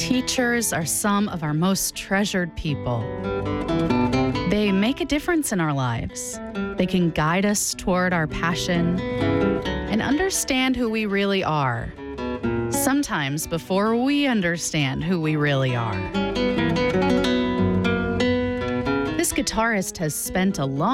Teachers are some of our most treasured people. They make a difference in our lives. They can guide us toward our passion and understand who we really are, sometimes before we understand who we really are. This guitarist has spent a long